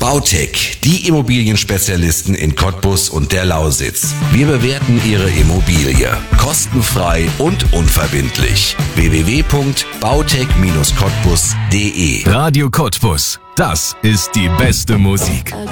Bautec, die Immobilienspezialisten in Cottbus und der Lausitz. Wir bewerten Ihre Immobilie kostenfrei und unverbindlich. www.bautec-cottbus.de Radio Cottbus, das ist die beste Musik.